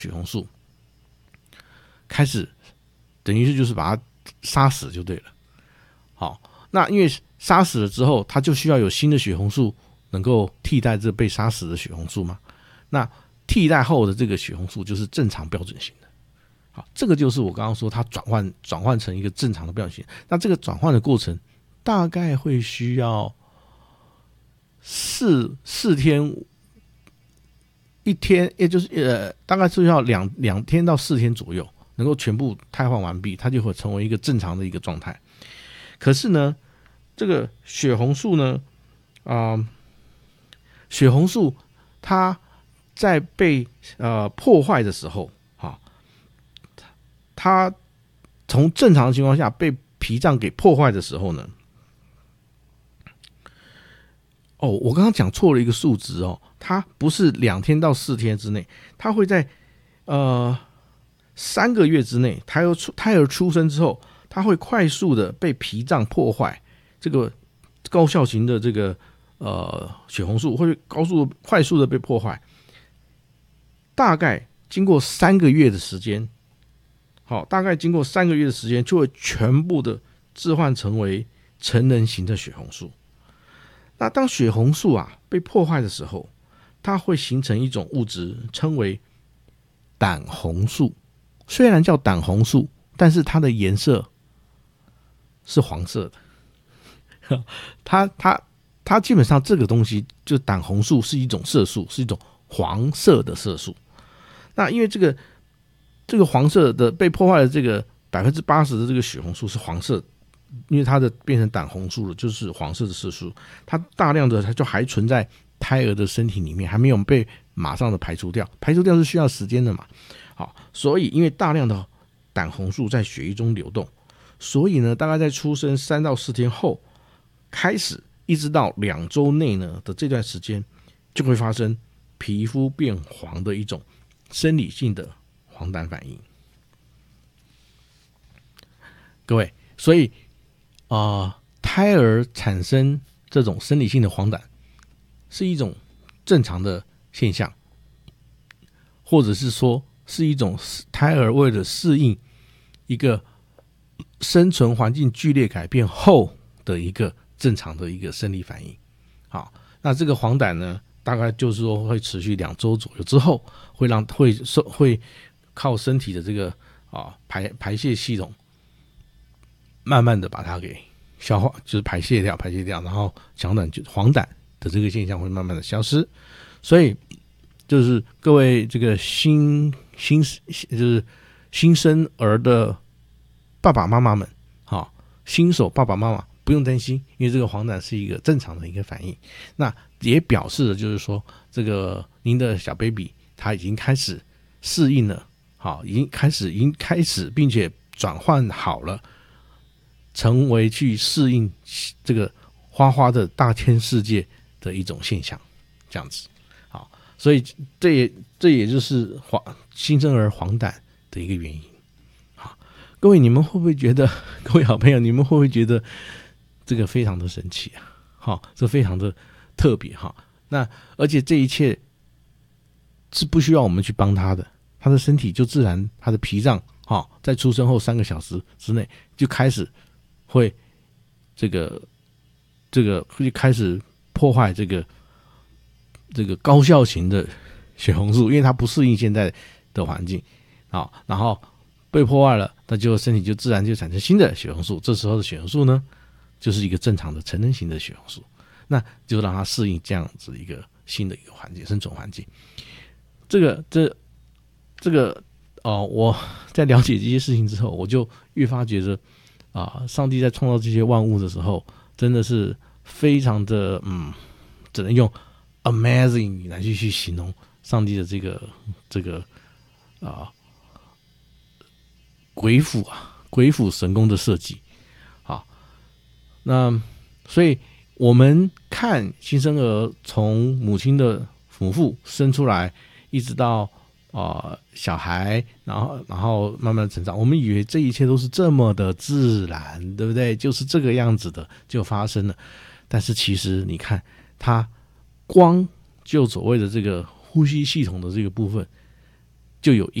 血红素开始，等于是就是把它杀死就对了。好，那因为杀死了之后，它就需要有新的血红素能够替代这被杀死的血红素嘛。那替代后的这个血红素就是正常标准型的。好，这个就是我刚刚说它转换成一个正常的标准型。那这个转换的过程大概会需要四天，一天，也就是大概是要两天到4天左右，能够全部汰换完毕，它就会成为一个正常的一个状态。可是呢，这个血红素呢，血红素它在被破坏的时候，它从正常的情况下被脾脏给破坏的时候呢，我刚刚讲错了一个数值哦，它不是2天到4天之内，它会在3个月之内，胎儿出生之后，它会快速的被脾脏破坏，这个高效型的这个血红素会快速的被破坏，大概经过3个月的时间，大概经过3个月的时间，就会全部的置换成为成人型的血红素。那当血红素被破坏的时候，它会形成一种物质，称为胆红素。虽然叫胆红素，但是它的颜色是黄色的。它基本上这个东西，就胆红素是一种色素，是一种黄色的色素。那因为这个黄色的被破坏的这个80%的这个血红素是黄色的，因为它的变成胆红素了，就是黄色的色素，它大量的它就还存在胎儿的身体里面，还没有被马上的排除掉，排除掉是需要时间的嘛。好，所以因为大量的胆红素在血液中流动，所以呢，大概在出生3到4天后开始，一直到2周内呢的这段时间，就会发生皮肤变黄的一种生理性的黄疸反应。各位，所以胎儿产生这种生理性的黄疸是一种正常的现象，或者是说是一种胎儿为了适应一个生存环境剧烈改变后的一个正常的一个生理反应。好，那这个黄疸呢，大概就是说会持续2周左右之后，会靠身体的这个排泄系统慢慢的把它给消化，就是排泄掉，然后黄疸的这个现象会慢慢的消失。所以就是各位这个就是新生儿的爸爸妈妈们，新手爸爸妈妈不用担心，因为这个黄疸是一个正常的一个反应。那也表示了就是说，这个您的小 baby 他已经开始适应了，已经开始并且转换好了，成为去适应这个花花的大千世界的一种现象，这样子。好，所以这也就是新生儿黄疸的一个原因。好，各位你们会不会觉得，各位好朋友，你们会不会觉得这个非常的神奇啊？好，这非常的特别哈。那而且这一切是不需要我们去帮他的，他的身体就自然，他的脾脏在出生后3个小时之内就开始会这个会开始破坏这个高效型的血红素，因为它不适应现在的环境，然后被破坏了，那就身体就自然就产生新的血红素。这时候的血红素呢，就是一个正常的成人型的血红素，那就让它适应这样子一个新的一个环境，生存环境。我在了解这些事情之后，我就越发觉得上帝在创造这些万物的时候，真的是非常的只能用 amazing 来去形容上帝的这个鬼斧神工的设计。好，那所以我们看新生儿从母亲的母腹生出来，一直到小孩，然后慢慢成长，我们以为这一切都是这么的自然，对不对？就是这个样子的就发生了。但是其实你看，它光就所谓的这个呼吸系统的这个部分， 就有